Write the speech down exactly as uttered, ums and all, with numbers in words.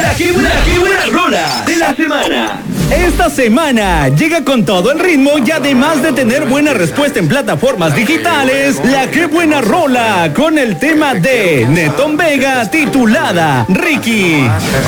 La que buena, la que buena rola de la semana. Esta semana llega con todo el ritmo y además de tener buena respuesta en plataformas digitales, la que buena rola con el tema de Netón Vega titulada Ricky.